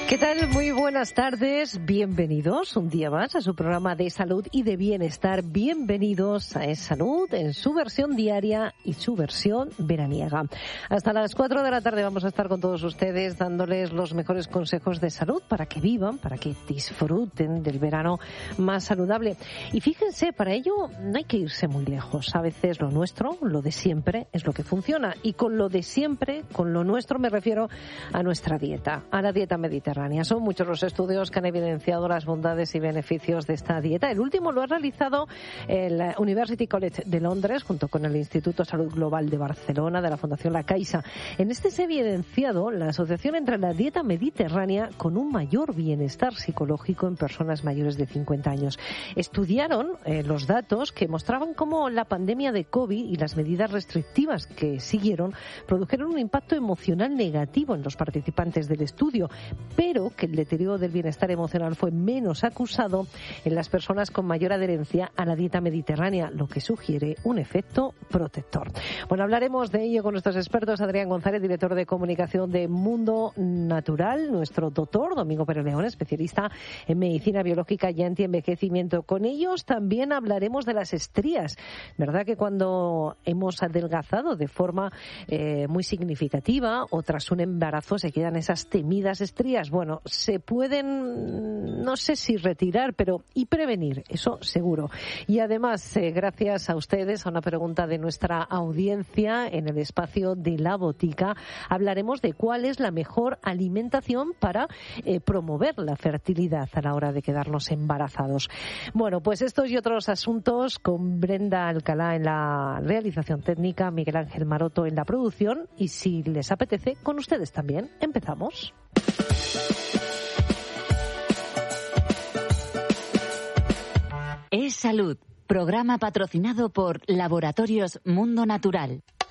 ¿Qué tal? Muy buenas tardes. Bienvenidos un día más a su programa de salud y de bienestar. Bienvenidos a Es Salud en su versión diaria y su versión veraniega. Hasta las 4 de la tarde vamos a estar con todos ustedes dándoles los mejores consejos de salud para que vivan, para que disfruten del verano más saludable. Y fíjense, para ello no hay que irse muy lejos. A veces lo nuestro, lo de siempre, es lo que funciona. Y con lo de siempre, con lo nuestro me refiero a nuestra dieta, a la dieta mediterránea. Son muchos los estudios que han evidenciado las bondades y beneficios de esta dieta. El último lo ha realizado el University College de Londres junto con el Instituto Salud Global de Barcelona de la Fundación La Caixa. En este se ha evidenciado la asociación entre la dieta mediterránea con un mayor bienestar psicológico en personas mayores de 50 años. Estudiaron los datos que mostraban cómo la pandemia de COVID y las medidas restrictivas que siguieron produjeron un impacto emocional negativo en los participantes del estudio, pero que el deterioro del bienestar emocional fue menos acusado en las personas con mayor adherencia a la dieta mediterránea, lo que sugiere un efecto protector. Bueno, hablaremos de ello con nuestros expertos. Adrián González, director de comunicación de Mundo Natural, nuestro doctor Domingo Pérez León, especialista en medicina biológica y antienvejecimiento. Con ellos también hablaremos de las estrías. ¿Verdad que cuando hemos adelgazado de forma muy significativa o tras un embarazo se quedan esas temidas estrías? Bueno, se pueden, no sé si retirar, pero y prevenir, eso seguro. Y además, gracias a ustedes, a una pregunta de nuestra audiencia en el espacio de La Botica, hablaremos de cuál es la mejor alimentación para promover la fertilidad a la hora de quedarnos embarazados. Bueno, pues estos y otros asuntos con Brenda Alcalá en la realización técnica, Miguel Ángel Maroto en la producción y, si les apetece, con ustedes también. Empezamos. Es Salud, programa patrocinado por Laboratorios Mundo Natural.